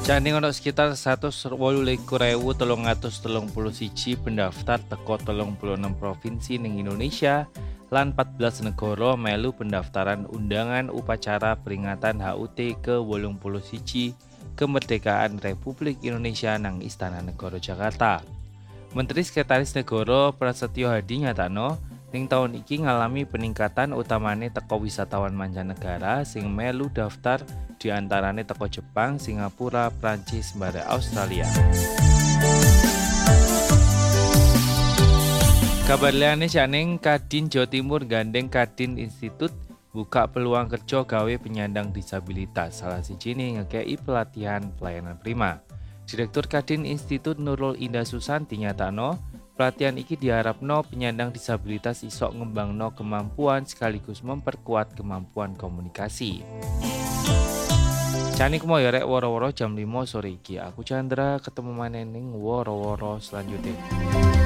Jane ono sekitar 128.331 pendaftar teko 36 provinsi ning Indonesia lan 14 negara melu pendaftaran undangan upacara peringatan HUT ke-81 kemerdekaan Republik Indonesia nang Istana Negara Jakarta. Menteri Sekretaris Negara Prasetyo Hadi nyatakno ning tahun iki ngalami peningkatan utamane teko wisatawan mancanegara sing melu daftar diantarane teko Jepang, Singapura, Prancis, bare Australia. Kabar liyane janing Kadin Jawa Timur gandeng Kadin Institut buka peluang kerja gawe penyandang disabilitas. Salah sijine ngekei pelatihan pelayanan prima. Direktur Kadin Institut Nurul Indah Susanti nyatakno pelatihan iki diharapno penyandang disabilitas isok ngembangno kemampuan sekaligus memperkuat kemampuan komunikasi. Cani kemo ya rek woro-woro jam 5 sore iki. Aku Chandra ketemu maneh ning woro-woro selanjutnya.